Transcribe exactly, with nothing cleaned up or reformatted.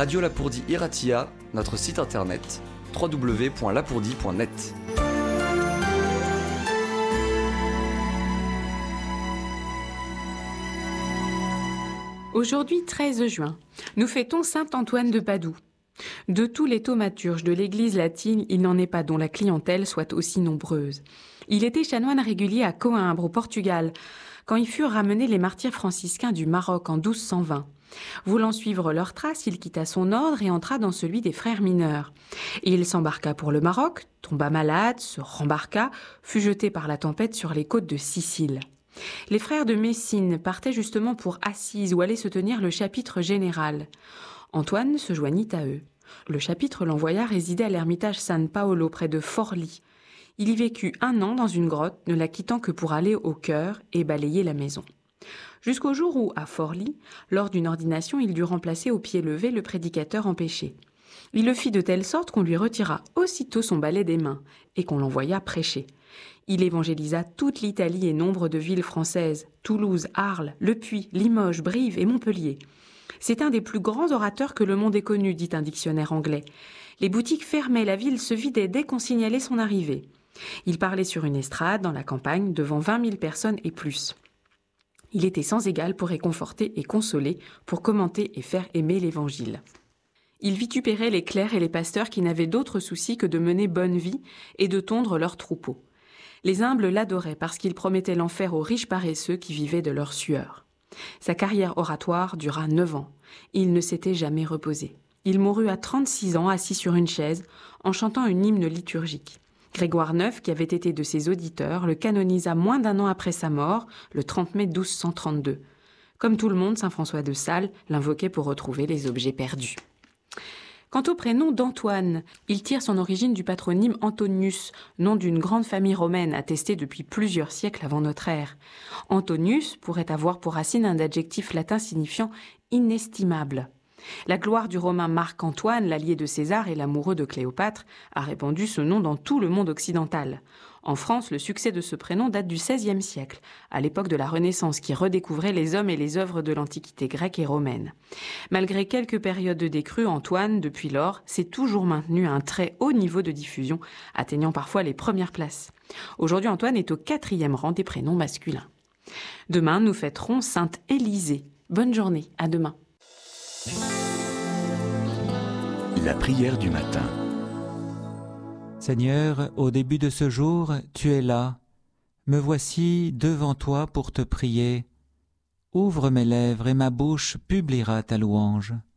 Radio Lapourdie Iratia, notre site internet w w w point lapourdie point net. Aujourd'hui, treize juin, nous fêtons saint Antoine de Padoue. De tous les thaumaturges de l'église latine, il n'en est pas dont la clientèle soit aussi nombreuse. Il était chanoine régulier à Coïmbre, au Portugal, quand y furent ramenés les martyrs franciscains du Maroc en douze cent vingt. Voulant suivre leurs traces, il quitta son ordre et entra dans celui des frères mineurs. Il s'embarqua pour le Maroc, tomba malade, se rembarqua, fut jeté par la tempête sur les côtes de Sicile. Les frères de Messine partaient justement pour Assise où allait se tenir le chapitre général. Antoine se joignit à eux. Le chapitre l'envoya résider à l'ermitage San Paolo près de Forlì. Il y vécut un an dans une grotte, ne la quittant que pour aller au chœur et balayer la maison. Jusqu'au jour où, à Forlì, lors d'une ordination, il dut remplacer au pied levé le prédicateur empêché. Il le fit de telle sorte qu'on lui retira aussitôt son balai des mains et qu'on l'envoya prêcher. Il évangélisa toute l'Italie et nombre de villes françaises, Toulouse, Arles, Le Puy, Limoges, Brive et Montpellier. C'est un des plus grands orateurs que le monde ait connu, dit un dictionnaire anglais. Les boutiques fermaient, la ville se vidait dès qu'on signalait son arrivée. Il parlait sur une estrade, dans la campagne, devant vingt mille personnes et plus. Il était sans égal pour réconforter et consoler, pour commenter et faire aimer l'Évangile. Il vitupérait les clercs et les pasteurs qui n'avaient d'autre souci que de mener bonne vie et de tondre leurs troupeaux. Les humbles l'adoraient parce qu'il promettait l'enfer aux riches paresseux qui vivaient de leur sueur. Sa carrière oratoire dura neuf ans. Il ne s'était jamais reposé. Il mourut à trente-six ans assis sur une chaise en chantant une hymne liturgique. Grégoire neuf, qui avait été de ses auditeurs, le canonisa moins d'un an après sa mort, le trente mai douze cent trente-deux. Comme tout le monde, saint François de Sales l'invoquait pour retrouver les objets perdus. Quant au prénom d'Antoine, il tire son origine du patronyme Antonius, nom d'une grande famille romaine attestée depuis plusieurs siècles avant notre ère. Antonius pourrait avoir pour racine un adjectif latin signifiant inestimable. La gloire du romain Marc-Antoine, l'allié de César et l'amoureux de Cléopâtre, a répandu ce nom dans tout le monde occidental. En France, le succès de ce prénom date du seizième siècle, à l'époque de la Renaissance qui redécouvrait les hommes et les œuvres de l'Antiquité grecque et romaine. Malgré quelques périodes de décrue, Antoine, depuis lors, s'est toujours maintenu à un très haut niveau de diffusion, atteignant parfois les premières places. Aujourd'hui, Antoine est au quatrième rang des prénoms masculins. Demain, nous fêterons Sainte Élisée. Bonne journée, à demain. La prière du matin. Seigneur, au début de ce jour, tu es là. Me voici devant toi pour te prier. Ouvre mes lèvres et ma bouche publiera ta louange.